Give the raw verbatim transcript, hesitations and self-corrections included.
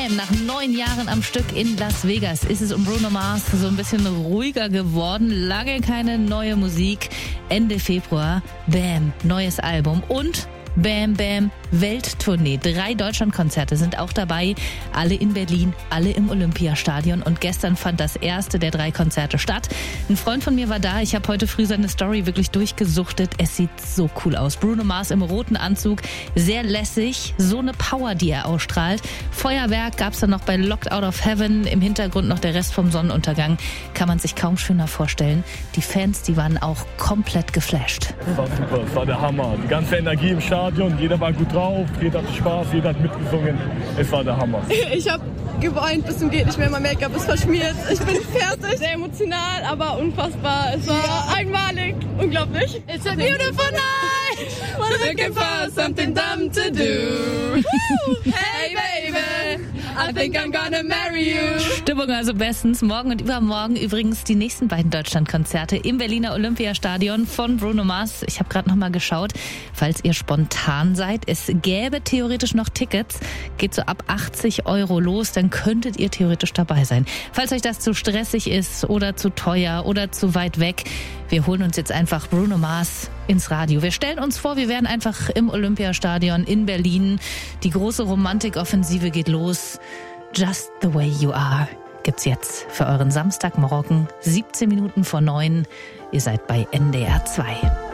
Bam, nach neun Jahren am Stück in Las Vegas ist es um Bruno Mars so ein bisschen ruhiger geworden. Lange keine neue Musik. Ende Februar, Bam, neues Album und Bam Bam Welttournee. Drei Deutschlandkonzerte sind auch dabei. Alle in Berlin, alle im Olympiastadion. Und gestern fand das erste der drei Konzerte statt. Ein Freund von mir war da. Ich habe heute früh seine Story wirklich durchgesuchtet. Es sieht so cool aus. Bruno Mars im roten Anzug. Sehr lässig. So eine Power, die er ausstrahlt. Feuerwerk gab es dann noch bei Locked Out of Heaven. Im Hintergrund noch der Rest vom Sonnenuntergang. Kann man sich kaum schöner vorstellen. Die Fans, die waren auch komplett geflasht. Es war super. Es war der Hammer. Die ganze Energie im Stadion. Jeder war gut drauf. Jeder hatte Spaß. Jeder hat mitgesungen. Es war der Hammer. Ich habe geweint bis zum geht nicht mehr. Mein Make-up ist verschmiert. Ich bin fertig. Sehr emotional, aber unfassbar. Es war ja. einmalig. Unglaublich. It's a beautiful night. We're looking for something dumb to do. Hey baby, I think I'm gonna marry you. Stimmung also bestens. Morgen und übermorgen übrigens die nächsten beiden Deutschlandkonzerte im Berliner Olympiastadion von Bruno Mars. Ich habe gerade noch mal geschaut, falls ihr spontan seid. Es gäbe theoretisch noch Tickets. Geht so ab achtzig Euro los, dann könntet ihr theoretisch dabei sein. Falls euch das zu stressig ist oder zu teuer oder zu weit weg, wir holen uns jetzt einfach Bruno Mars ins Radio. Wir stellen uns vor, wir wären einfach im Olympiastadion in Berlin. Die große Romantikoffensive geht los. Just the way you are gibt's jetzt für euren Samstagmorgen, siebzehn Minuten vor neun. Ihr seid bei N D R zwei.